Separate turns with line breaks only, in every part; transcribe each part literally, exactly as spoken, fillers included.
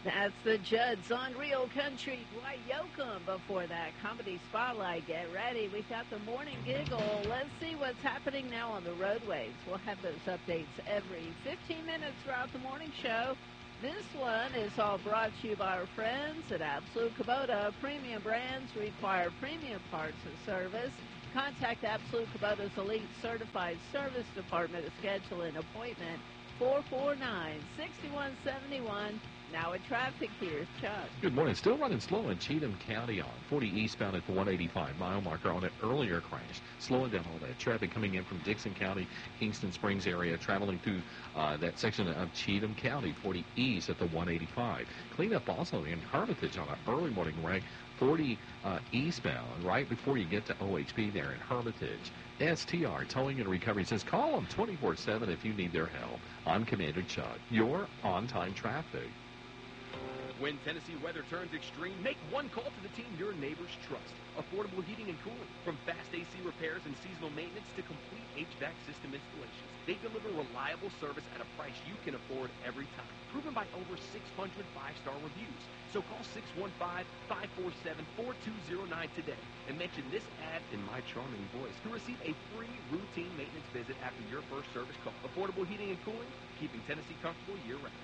That's the Judds on Real Country Guayokum. Before that, Comedy Spotlight. Get ready. We've got the Morning Giggle. Let's see what's happening now on the roadways. We'll have those updates every fifteen minutes throughout the morning show. This one is all brought to you by our friends at Absolute Kubota. Premium brands require premium parts and service. Contact Absolute Kubota's Elite Certified Service Department to schedule an appointment. four four nine, six one seven one. Now with traffic, here's Chuck.
Good morning. Still running slow in Cheatham County on forty eastbound at the one eighty-five mile marker on an earlier crash. Slowing down all that traffic coming in from Dixon County, Kingston Springs area, traveling through uh, that section of Cheatham County, forty east at the one eighty-five. Clean up also in Hermitage on an early morning wreck, forty uh, eastbound, right before you get to O H P there in Hermitage. S T R Towing and Recovery says call them twenty-four seven if you need their help. I'm Commander Chuck. Your on-time traffic.
When Tennessee weather turns extreme, make one call to the team your neighbors trust. Affordable heating and cooling, from fast A C repairs and seasonal maintenance to complete H V A C system installations. They deliver reliable service at a price you can afford every time. Proven by over six hundred five-star reviews. So call six one five, five four seven, four two zero nine today and mention this ad in my charming voice to receive a free routine maintenance visit after your first service call. Affordable heating and cooling, keeping Tennessee comfortable year-round.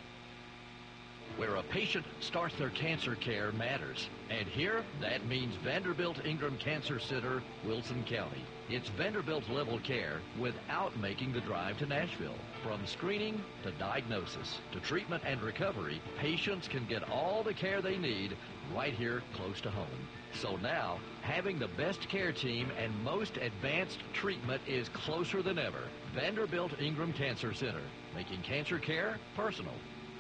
Where a patient starts their cancer care matters. And here, that means Vanderbilt Ingram Cancer Center, Wilson County. It's Vanderbilt-level care without making the drive to Nashville. From screening to diagnosis to treatment and recovery, patients can get all the care they need right here close to home. So now, having the best care team and most advanced treatment is closer than ever. Vanderbilt Ingram Cancer Center, making cancer care personal.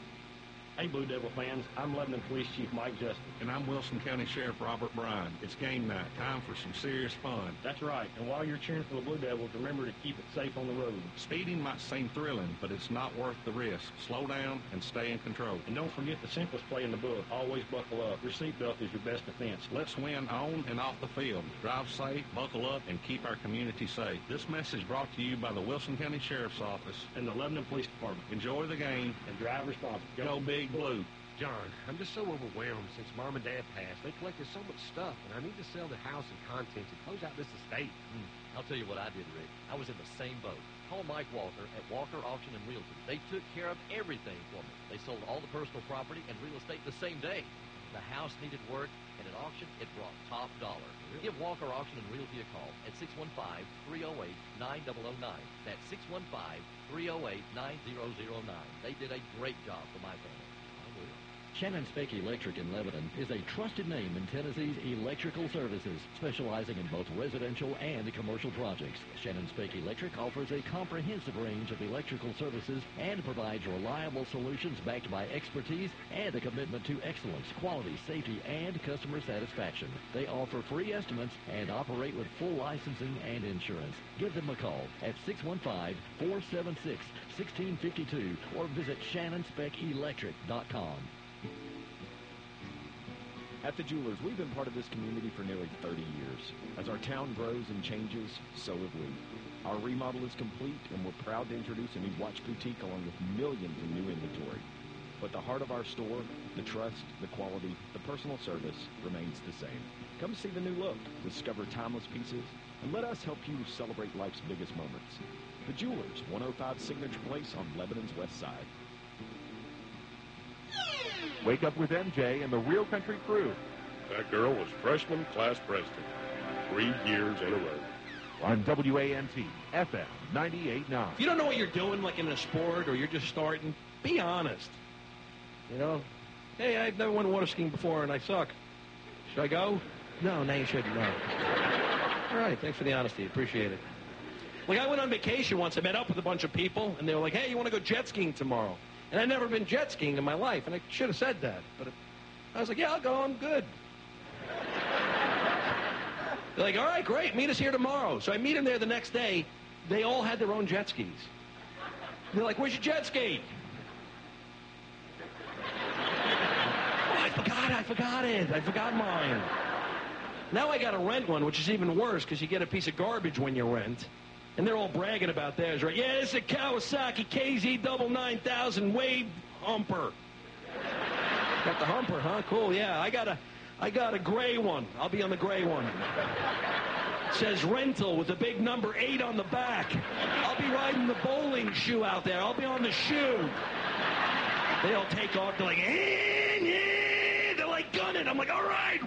Hey, Blue Devil fans, I'm Lebanon Police Chief Mike Justin.
And I'm Wilson County Sheriff Robert Bryan. It's game night, time for some serious fun.
That's right, and while you're cheering for the Blue Devils, remember to keep it safe on the road.
Speeding might seem thrilling, but it's not worth the risk. Slow down and stay in control.
And don't forget the simplest play in the book, always buckle up. Your seatbelt is your best defense.
Let's win on and off the field. Drive safe, buckle up, and keep our community safe. This message brought to you by the Wilson County Sheriff's Office
and the Lebanon Police Department.
Enjoy the game
and drive responsibly.
Go Big Blue.
John, I'm just so overwhelmed since Mom and Dad passed. They collected so much stuff, and I need to sell the house and contents and close out this estate.
Mm. I'll tell you what I did, Rick. I was in the same boat. Call Mike Walker at Walker Auction and Realty. They took care of everything for me. They sold all the personal property and real estate the same day. The house needed work, and at auction, it brought top dollar. Really? Give Walker Auction and Realty a call at six one five, three oh eight, nine zero zero nine. That's six one five, three oh eight, nine zero zero nine. They did a great job for my family. I will.
Shannon Speck Electric in Lebanon is a trusted name in Tennessee's electrical services, specializing in both residential and commercial projects. Shannon Speck Electric offers a comprehensive range of electrical services and provides reliable solutions backed by expertise and a commitment to excellence, quality, safety, and customer satisfaction. They offer free estimates and operate with full licensing and insurance. Give them a call at six one five, four seven six, one six five two or visit shannon speck electric dot com.
At the Jewelers, we've been part of this community for nearly thirty years. As our town grows and changes, so have we. Our remodel is complete, and we're proud to introduce a new watch boutique along with millions in new inventory. But the heart of our store, the trust, the quality, the personal service remains the same. Come see the new look, discover timeless pieces, and let us help you celebrate life's biggest moments. The Jewelers, one oh five Signature Place on Lebanon's west side.
Wake up with M J and the Real Country Crew.
That girl was freshman class president. Three years in a row.
On W A N T, F M ninety-eight point nine.
If you don't know what you're doing, like in a sport, or you're just starting, be honest. You know? Hey, I've never won water skiing before, and I suck. Should I go? No, no, you shouldn't, no. All right, thanks for the honesty. Appreciate it. Like, I went on vacation once. I met up with a bunch of people, and they were like, hey, you want to go jet skiing tomorrow? And I'd never been jet skiing in my life, and I should have said that. But it, I was like, yeah, I'll go. I'm good. They're like, all right, great. Meet us here tomorrow. So I meet them there the next day. They all had their own jet skis. They're like, where's your jet ski? Oh, I forgot. I forgot it. I forgot mine. Now I got to rent one, which is even worse because you get a piece of garbage when you rent. And they're all bragging about theirs, right? Yeah, it's a Kawasaki K Z double nine thousand wave humper. Got the humper, huh? Cool, yeah. I got a, I got a gray one. I'll be on the gray one. It says rental with a big number eight on the back. I'll be riding the bowling shoe out there. I'll be on the shoe. They all take off. They're like, eh, eh. They're like gunning. I'm like, all right.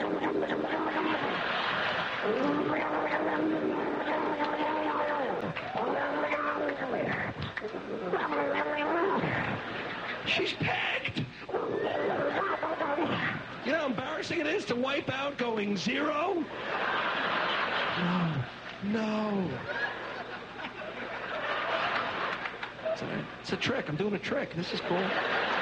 She's pegged. You know how embarrassing it is to wipe out going zero? No. No. It's a, it's a trick. I'm doing a trick. This is cool.